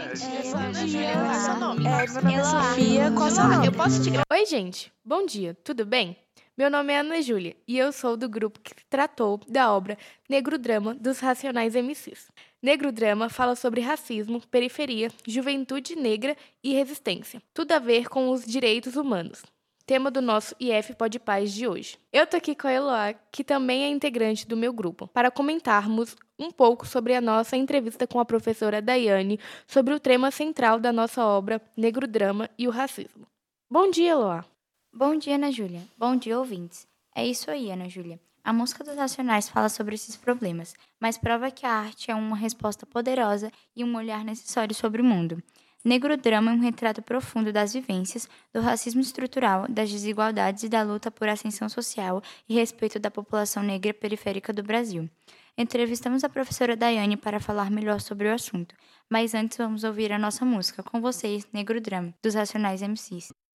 Sofia, qual o seu nome? Eu posso te gravar? Oi, gente. Bom dia. Tudo bem? Meu nome é Ana Júlia e eu sou do grupo que tratou da obra Negro Drama dos Racionais MCs. Negro Drama fala sobre racismo, periferia, juventude negra e resistência. Tudo a ver com os direitos humanos. Tema do nosso IF Pode Paz de hoje. Eu tô aqui com a Eloá, que também é integrante do meu grupo, para comentarmos um pouco sobre a nossa entrevista com a professora Daiane sobre o tema central da nossa obra Negro Drama e o racismo. Bom dia, Eloá. Bom dia, Ana Júlia. Bom dia, ouvintes. É isso aí, Ana Júlia. A música dos Racionais fala sobre esses problemas, mas prova que a arte é uma resposta poderosa e um olhar necessário sobre o mundo. Negro Drama é um retrato profundo das vivências, do racismo estrutural, das desigualdades e da luta por ascensão social e respeito da população negra periférica do Brasil. Entrevistamos a professora Daiane para falar melhor sobre o assunto, mas antes vamos ouvir a nossa música com vocês, Negro Drama, dos Racionais MCs.